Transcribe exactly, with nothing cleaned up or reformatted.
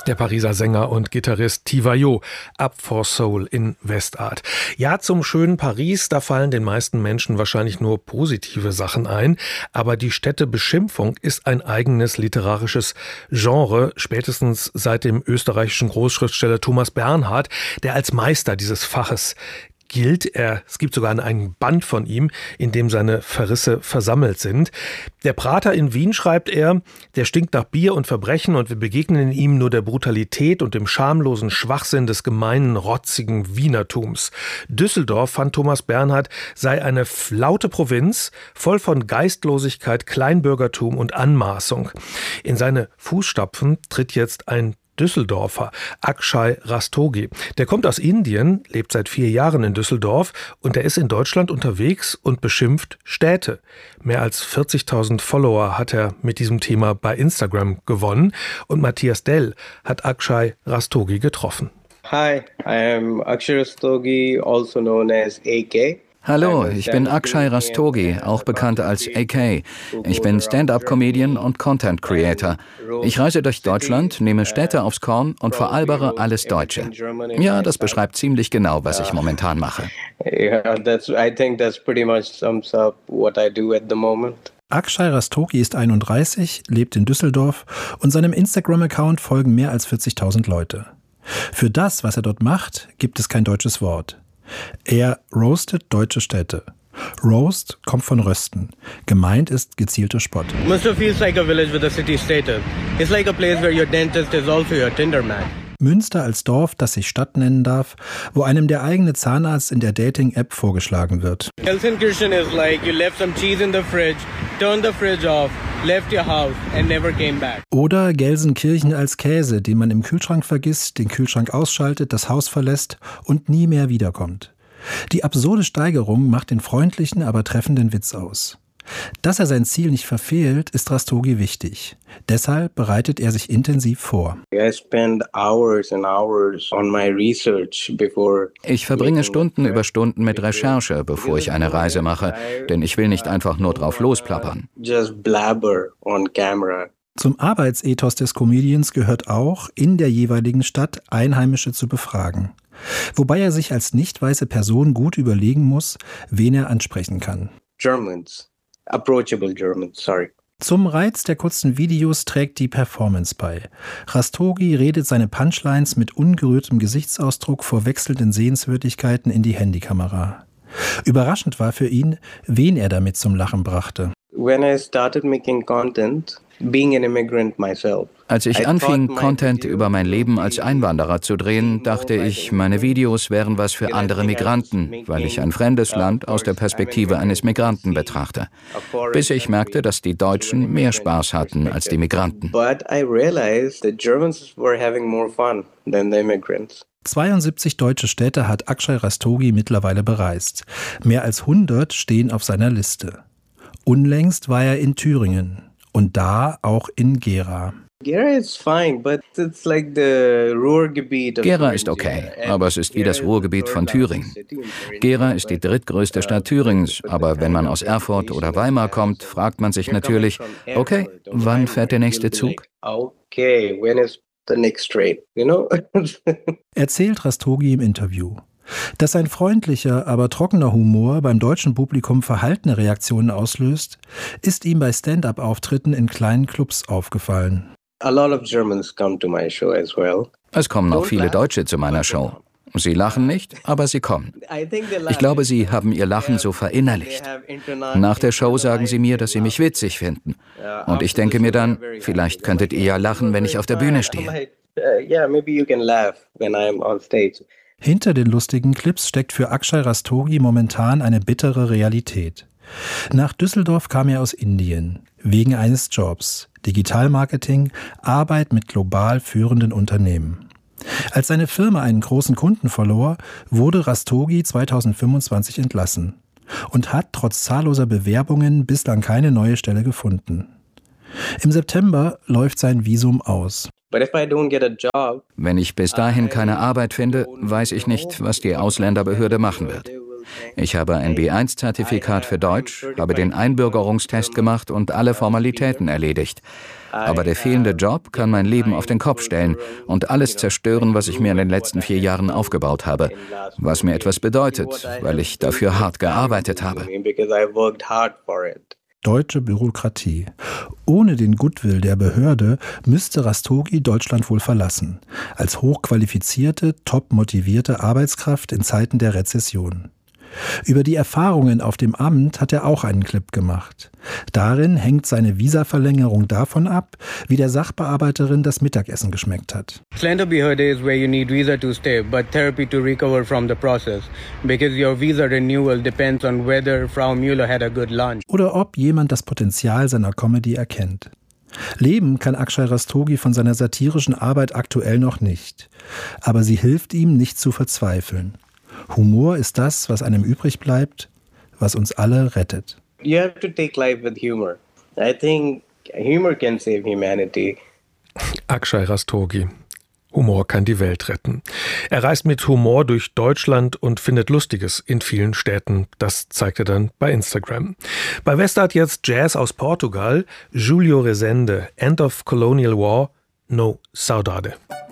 Der Pariser Sänger und Gitarrist Tivayo, Up for Soul in Westart. Ja, zum schönen Paris, da fallen den meisten Menschen wahrscheinlich nur positive Sachen ein. Aber die Städtebeschimpfung ist ein eigenes literarisches Genre, spätestens seit dem österreichischen Großschriftsteller Thomas Bernhard, der als Meister dieses Faches gilt. Er, es gibt sogar einen Band von ihm, in dem seine Verrisse versammelt sind. Der Prater in Wien, schreibt er, der stinkt nach Bier und Verbrechen und wir begegnen ihm nur der Brutalität und dem schamlosen Schwachsinn des gemeinen, rotzigen Wienertums. Düsseldorf, fand Thomas Bernhard, sei eine flaute Provinz, voll von Geistlosigkeit, Kleinbürgertum und Anmaßung. In seine Fußstapfen tritt jetzt ein Düsseldorfer, Akshay Rastogi. Der kommt aus Indien, lebt seit vier Jahren in Düsseldorf und er ist in Deutschland unterwegs und beschimpft Städte. Mehr als vierzigtausend Follower hat er mit diesem Thema bei Instagram gewonnen und Matthias Dell hat Akshay Rastogi getroffen. Hi, I am Akshay Rastogi, also known as A K. Hallo, ich bin Akshay Rastogi, auch bekannt als A K. Ich bin Stand-up-Comedian und Content-Creator. Ich reise durch Deutschland, nehme Städte aufs Korn und veralbere alles Deutsche. Ja, das beschreibt ziemlich genau, was ich momentan mache. Akshay Rastogi ist einunddreißig, lebt in Düsseldorf und seinem Instagram-Account folgen mehr als vierzigtausend Leute. Für das, was er dort macht, gibt es kein deutsches Wort. Er roastet deutsche Städte. Roast kommt von Rösten. Gemeint ist gezielter Spott. Münster feels like a village with a city status. It's like a place where your dentist is also your Tinderman. Münster als Dorf, das sich Stadt nennen darf, wo einem der eigene Zahnarzt in der Dating-App vorgeschlagen wird. Gelsenkirchen is like you left some cheese in the fridge, turned the fridge off, left your house and never came back. Oder Gelsenkirchen als Käse, den man im Kühlschrank vergisst, den Kühlschrank ausschaltet, das Haus verlässt und nie mehr wiederkommt. Die absurde Steigerung macht den freundlichen, aber treffenden Witz aus. Dass er sein Ziel nicht verfehlt, ist Rastogi wichtig. Deshalb bereitet er sich intensiv vor. Ich verbringe Stunden über Stunden mit Recherche, bevor ich eine Reise mache, denn ich will nicht einfach nur drauf losplappern. Zum Arbeitsethos des Comedians gehört auch, in der jeweiligen Stadt Einheimische zu befragen. Wobei er sich als nicht weiße Person gut überlegen muss, wen er ansprechen kann. Germans. Approachable Germans, sorry. Zum Reiz der kurzen Videos trägt die Performance bei. Rastogi redet seine Punchlines mit ungerührtem Gesichtsausdruck vor wechselnden Sehenswürdigkeiten in die Handykamera. Überraschend war für ihn, wen er damit zum Lachen brachte. When I started making content, being an immigrant myself. Als ich anfing, Content über mein Leben als Einwanderer zu drehen, dachte ich, meine Videos wären was für andere Migranten, weil ich ein fremdes Land aus der Perspektive eines Migranten betrachte. Bis ich merkte, dass die Deutschen mehr Spaß hatten als die Migranten. zweiundsiebzig deutsche Städte hat Akshay Rastogi mittlerweile bereist. Mehr als hundert stehen auf seiner Liste. Unlängst war er in Thüringen und da auch in Gera. Gera ist okay, aber es ist wie das Ruhrgebiet von Thüringen. Gera ist die drittgrößte Stadt Thürings, aber wenn man aus Erfurt oder Weimar kommt, fragt man sich natürlich, okay, wann fährt der nächste Zug? Okay, when is the next train, you know? Erzählt Rastogi im Interview. Dass sein freundlicher, aber trockener Humor beim deutschen Publikum verhaltene Reaktionen auslöst, ist ihm bei Stand-up-Auftritten in kleinen Clubs aufgefallen. A lot of Germans come to my show as well. Es kommen auch viele Deutsche zu meiner Show. Sie lachen nicht, aber sie kommen. Ich glaube, sie haben ihr Lachen so verinnerlicht. Nach der Show sagen sie mir, dass sie mich witzig finden. Und ich denke mir dann, vielleicht könntet ihr ja lachen, wenn ich auf der Bühne stehe. Hinter den lustigen Clips steckt für Akshay Rastogi momentan eine bittere Realität. Nach Düsseldorf kam er aus Indien, wegen eines Jobs, Digitalmarketing, Arbeit mit global führenden Unternehmen. Als seine Firma einen großen Kunden verlor, wurde Rastogi zweitausendfünfundzwanzig entlassen und hat trotz zahlloser Bewerbungen bislang keine neue Stelle gefunden. Im September läuft sein Visum aus. Wenn ich bis dahin keine Arbeit finde, weiß ich nicht, was die Ausländerbehörde machen wird. Ich habe ein B eins Zertifikat für Deutsch, habe den Einbürgerungstest gemacht und alle Formalitäten erledigt. Aber der fehlende Job kann mein Leben auf den Kopf stellen und alles zerstören, was ich mir in den letzten vier Jahren aufgebaut habe. Was mir etwas bedeutet, weil ich dafür hart gearbeitet habe. Deutsche Bürokratie. Ohne den Goodwill der Behörde müsste Rastogi Deutschland wohl verlassen. Als hochqualifizierte, top motivierte Arbeitskraft in Zeiten der Rezession. Über die Erfahrungen auf dem Amt hat er auch einen Clip gemacht. Darin hängt seine Visaverlängerung davon ab, wie der Sachbearbeiterin das Mittagessen geschmeckt hat. Slender Behörde is where you need visa to stay, but therapy to recover from the process, because your visa renewal depends on whether Frau Müller had a good lunch. Oder ob jemand das Potenzial seiner Comedy erkennt. Leben kann Akshay Rastogi von seiner satirischen Arbeit aktuell noch nicht. Aber sie hilft ihm, nicht zu verzweifeln. Humor ist das, was einem übrig bleibt, was uns alle rettet. You have to take life with humor. I think humor can save humanity. Akshay Rastogi. Humor kann die Welt retten. Er reist mit Humor durch Deutschland und findet Lustiges in vielen Städten. Das zeigt er dann bei Instagram. Bei Westart jetzt Jazz aus Portugal. Julio Rezende, End of Colonial War, No Saudade.